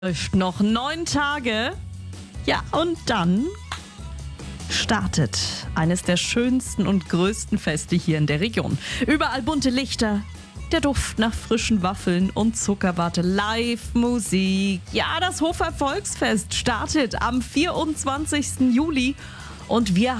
Läuft noch 9 Tage. Ja, und dann startet eines der schönsten und größten Feste hier in der Region. Überall bunte Lichter, der Duft nach frischen Waffeln und Zuckerwatte, Live-Musik. Ja, das Hofer Volksfest startet am 24. Juli und wir